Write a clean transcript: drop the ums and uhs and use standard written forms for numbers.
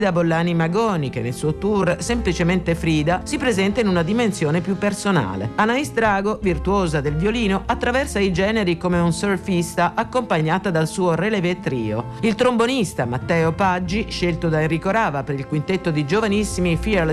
Da Bollani Magoni, che nel suo tour Semplicemente Frida si presenta in una dimensione più personale. Anais Drago, virtuosa del violino, attraversa i generi come un surfista, accompagnata dal suo relevé trio. Il trombonista Matteo Paggi, scelto da Enrico Rava per il quintetto di giovanissimi Fearless